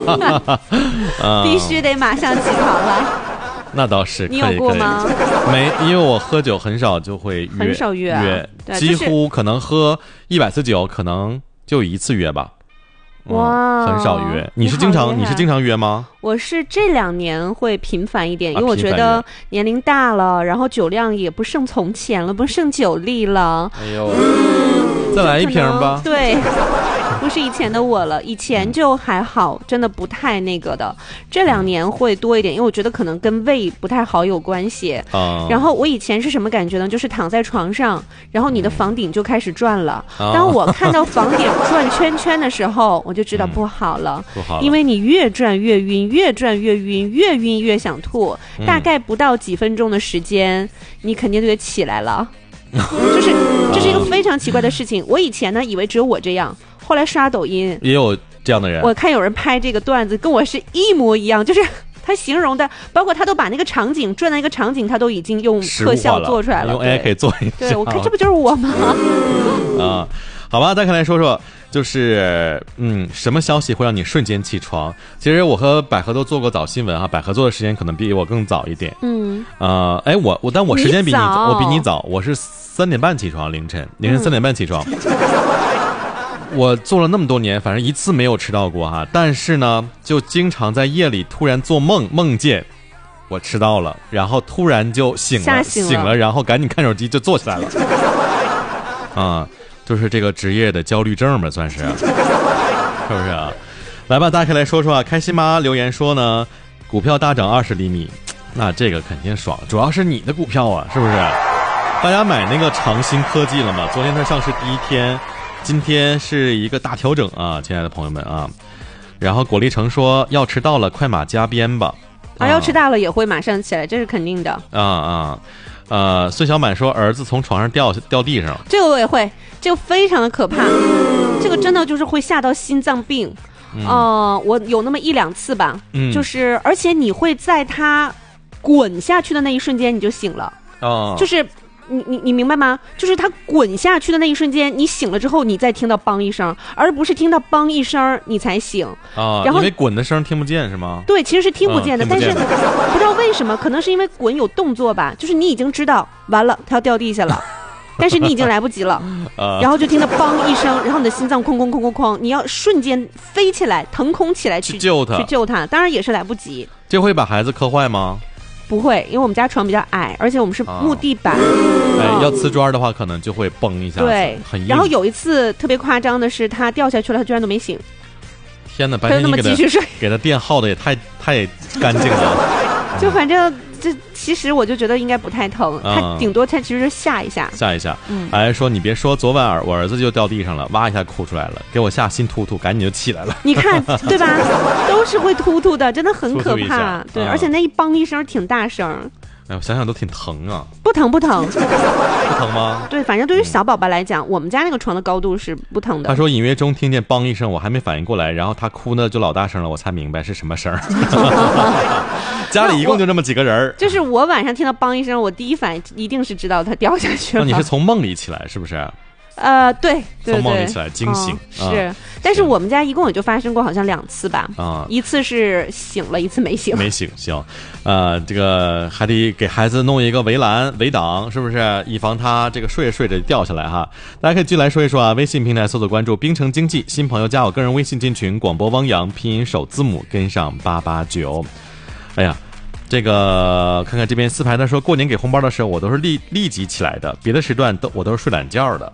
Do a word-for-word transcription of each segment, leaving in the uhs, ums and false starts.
必须得马上起床了。 那倒是， 你有过吗？ 没，因为我喝酒很少就会约， 很少约、啊、 约，几乎可能喝一百次酒，可能就一次约吧。 哇、 嗯，很少约。你是经常你是经常约吗？ 我是这两年会频繁一点， 啊、 因为我觉得年龄大了，然后酒量也不胜从前了，不胜酒力了。 哎呦，嗯、再来一瓶吧。 对。不是以前的我了，以前就还好，真的不太那个的。这两年会多一点，因为我觉得可能跟胃不太好有关系。 嗯、 然后我以前是什么感觉呢？就是躺在床上，然后你的房顶就开始转了。 嗯、 当我看到房顶转圈圈的时候，我就知道不好了， 不好了， 因为你越转越晕，越转越晕，越晕越想吐。 嗯、 大概不到几分钟的时间，你肯定就得起来了。就是这是一个非常奇怪的事情。我以前呢以为只有我这样。后来刷抖音也有这样的人， 我看有人拍这个段子跟我是一模一样，就是他形容的，包括他都把那个场景转的那个场景他都已经用特效做出来了， 用 A I 可以做一下。 对，我看这不就是我吗？ 啊，好吧，再看来说说，就是嗯，什么消息会让你瞬间起床？其实我和百合都做过早新闻啊，百合做的时间可能比我更早一点。 嗯， 呃，哎，我我但我时间比你早， 我比你早，我是三点半起床，凌晨凌晨三点半起床。嗯我做了那么多年，反正一次没有迟到过哈，但是呢，就经常在夜里突然做梦，梦见我迟到了，然后突然就醒了， 醒了， 醒了，然后赶紧看手机就坐起来了，啊，就是这个职业的焦虑症吧，算是，是不是啊？来吧，大家来说说啊，开心妈留言说呢，股票大涨二十厘米，那这个肯定爽，主要是你的股票啊，是不是？大家买那个长兴科技了吗？昨天它上市第一天。今天是一个大调整啊，亲爱的朋友们啊。然后果粒橙说要迟到了，快马加鞭吧。 啊，要迟到了也会马上起来，这是肯定的。 啊啊，呃，孙小满说儿子从床上掉掉地上， 这个我也会，这个非常的可怕，这个真的就是会吓到心脏病。嗯、呃，我有那么一两次吧，嗯、就是而且你会在他滚下去的那一瞬间你就醒了， 哦， 就是。你你你明白吗？就是他滚下去的那一瞬间，你醒了之后，你再听到梆一声，而不是听到梆一声你才醒啊。然后因为滚的声听不见是吗？ 对，其实是听不见的， 嗯、 但是不知道为什么，可能是因为滚有动作吧，就是你已经知道完了，他要掉地下了。但是你已经来不及了，然后就听到梆一声，然后你的心脏哐哐哐哐哐，你要瞬间飞起来，腾空起来去去救他， 去救他，当然也是来不及。 这会把孩子磕坏吗？ 不会，因为我们家床比较矮，而且我们是木地板。 哦、哎，要瓷砖的话，可能就会崩一下子， 对， 很硬。 然后有一次特别夸张的是，他掉下去了，他居然都没醒。 天哪，白天你给他继续睡， 给他电耗的也太太干净了。 就反正这其实我就觉得应该不太疼， 嗯、 他顶多他其实是吓一下， 吓一下。嗯，哎，说你别说，昨晚儿我儿子就掉地上了，哇一下哭出来了，给我吓心突突，赶紧就起来了。 你看对吧？都是会突突的，真的很可怕。 突突对、 嗯， 而且那一梆一声挺大声。 哎，我想想都挺疼啊。 不疼不疼， 不疼吗？ 对，反正对于小宝宝来讲、嗯，我们家那个床的高度是不疼的。 他说隐约中听见梆一声，我还没反应过来，然后他哭呢就老大声了，我才明白是什么声。家里一共就这么几个人， 就是我晚上听到梆一声，我第一反应一定是知道他掉下去了。 那你是从梦里起来是不是？ 呃，对，对对从梦里起来惊醒、 哦、是、啊，但是我们家一共也就发生过好像两次吧， 啊， 一次是醒了，一次没醒， 没醒，行，呃，这个还得给孩子弄一个围栏围挡，是不是？以防他这个睡着睡着掉下来哈。大家可以继续来说一说啊，微信平台搜索关注冰城经济，新朋友加我个人微信进群，广播汪洋拼音首字母跟上八八九。哎呀。这个看看这边四排，他说过年给红包的时候，我都是立立即起来的，别的时段都我都是睡懒觉的。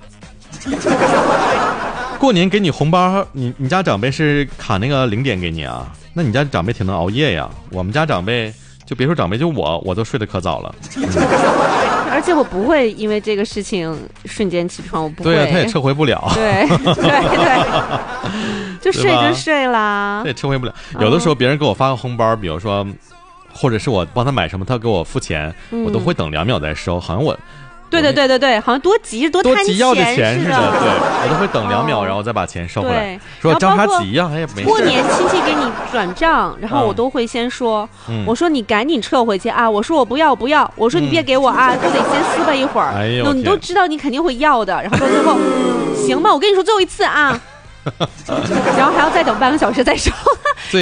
过年给你红包，你你家长辈是卡那个零点给你啊？那你家长辈挺能熬夜呀。我们家长辈就别说长辈，就我我都睡得可早了。嗯、 而且我不会因为这个事情瞬间起床，我不会。 对啊，他也撤回不了。 对对对，就睡就睡啦。 对，撤回不了。有的时候别人给我发个红包，比如说。或者是我帮他买什么，他给我付钱、嗯，我都会等两秒再收，好像我， 对对对对对，好像多急多多急要的钱似的，对，我都会等两秒，然后再把钱收回来。说着啥急呀？哎呀，没事。 过年亲戚给你转账，然后我都会先说，嗯、我说你赶紧撤回去啊！我说我不要不要，我说你别给我啊，嗯、都得先撕巴一会儿。 哎呦， 你都知道你肯定会要的，然后到最后，行吧，我跟你说最后一次啊，然后还要再等半个小时再收。